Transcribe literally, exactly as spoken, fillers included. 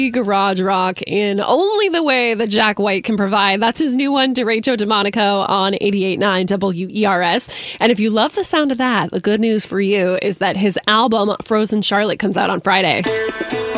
Garage rock in only the way that Jack White can provide. That's his new one, Derecho DeMonico, on eighty-eight point nine W E R S. And if you love the sound of that, the good news for you is that his album, Frozen Charlotte, comes out on Friday.